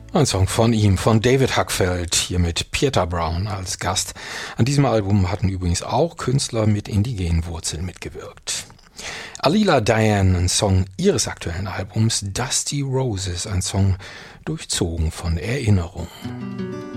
Ein Song von ihm, von David Huckfeld, hier mit Peter Brown als Gast. An diesem Album hatten übrigens auch Künstler mit indigenen Wurzeln mitgewirkt. Alila Diane, ein Song ihres aktuellen Albums Dusty Roses, ein Song durchzogen von Erinnerung.